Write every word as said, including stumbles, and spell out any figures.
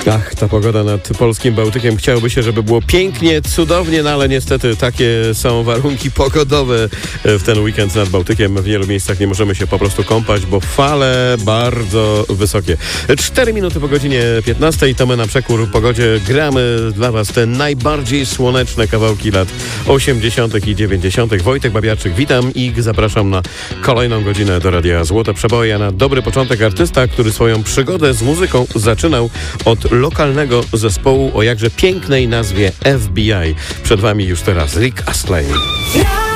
Ach, ta pogoda nad polskim Bałtykiem. Chciałoby się, żeby było pięknie, cudownie, no ale niestety takie są warunki pogodowe w ten weekend nad Bałtykiem. W wielu miejscach nie możemy się po prostu kąpać, bo fale bardzo wysokie. Cztery minuty po godzinie piętnastej, to my na przekór pogodzie gramy dla Was te najbardziej słoneczne kawałki lat osiemdziesiątych i dziewięćdziesiątych. Wojtek Babiarczyk, witam i zapraszam na kolejną godzinę do Radia Złote Przeboje. A na dobry początek artysta, który swoją przygodę z muzyką zaczynał od lokalnego zespołu o jakże pięknej nazwie F B I. Przed Wami już teraz Rick Astley.